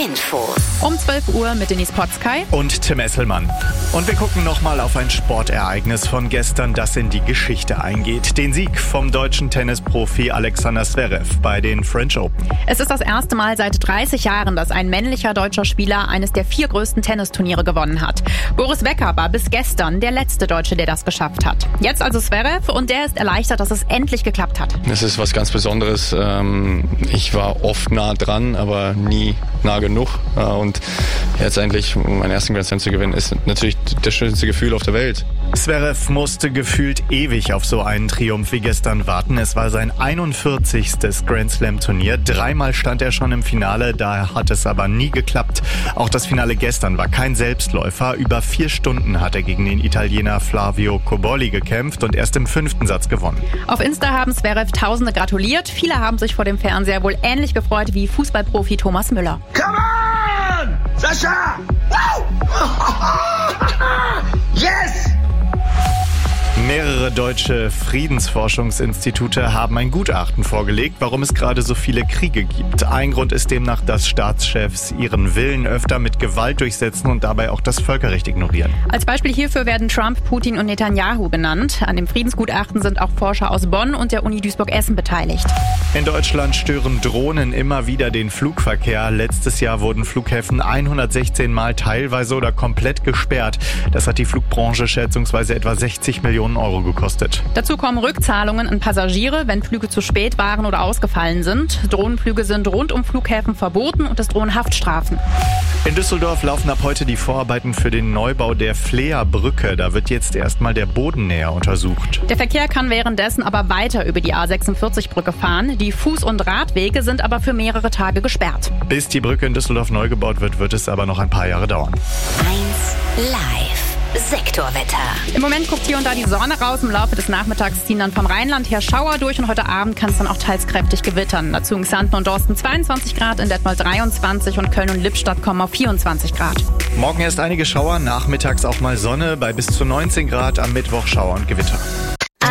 Infos. Um 12 Uhr mit Denise Potzkay und Tim Esselmann. Und wir gucken nochmal auf ein Sportereignis von gestern, das in die Geschichte eingeht. Den Sieg vom deutschen Tennisprofi Alexander Zverev bei den French Open. Es ist das erste Mal seit 30 Jahren, dass ein männlicher deutscher Spieler eines der 4 größten Tennisturniere gewonnen hat. Boris Becker war bis gestern der letzte Deutsche, der das geschafft hat. Jetzt also Zverev und der ist erleichtert, dass es endlich geklappt hat. Es ist was ganz Besonderes. Ich war oft nah dran, aber nie nah genug. Und jetzt endlich meinen ersten Grand Slam zu gewinnen, ist natürlich das schönste Gefühl auf der Welt. Zverev musste gefühlt ewig auf so einen Triumph wie gestern warten. Es war sein 41. Grand Slam Turnier. 3-mal stand er schon im Finale, da hat es aber nie geklappt. Auch das Finale gestern war kein Selbstläufer. Über 4 Stunden hat er gegen den Italiener Flavio Cobolli gekämpft und erst im 5. Satz gewonnen. Auf Insta haben Zverev Tausende gratuliert. Viele haben sich vor dem Fernseher wohl ähnlich gefreut wie Fußballprofi Thomas Müller. Come on! Sascha! Wow! Yes! Mehrere deutsche Friedensforschungsinstitute haben ein Gutachten vorgelegt, warum es gerade so viele Kriege gibt. Ein Grund ist demnach, dass Staatschefs ihren Willen öfter mit Gewalt durchsetzen und dabei auch das Völkerrecht ignorieren. Als Beispiel hierfür werden Trump, Putin und Netanyahu genannt. An dem Friedensgutachten sind auch Forscher aus Bonn und der Uni Duisburg-Essen beteiligt. In Deutschland stören Drohnen immer wieder den Flugverkehr. Letztes Jahr wurden Flughäfen 116 Mal teilweise oder komplett gesperrt. Das hat die Flugbranche schätzungsweise etwa 60 Millionen Euro gekostet. Dazu kommen Rückzahlungen an Passagiere, wenn Flüge zu spät waren oder ausgefallen sind. Drohnenflüge sind rund um Flughäfen verboten und es drohen Haftstrafen. In Düsseldorf laufen ab heute die Vorarbeiten für den Neubau der Fleerbrücke. Da wird jetzt erstmal der Boden näher untersucht. Der Verkehr kann währenddessen aber weiter über die A46-Brücke fahren. Die Fuß- und Radwege sind aber für mehrere Tage gesperrt. Bis die Brücke in Düsseldorf neu gebaut wird, wird es aber noch ein paar Jahre dauern. 1 Live. Sektorwetter. Im Moment guckt hier und da die Sonne raus. Im Laufe des Nachmittags ziehen dann vom Rheinland her Schauer durch und heute Abend kann es dann auch teils kräftig gewittern. Dazu in Xanten und Dorsten 22 Grad, in Detmold 23 und Köln und Lippstadt kommen auf 24 Grad. Morgen erst einige Schauer, nachmittags auch mal Sonne bei bis zu 19 Grad, am Mittwoch Schauer und Gewitter.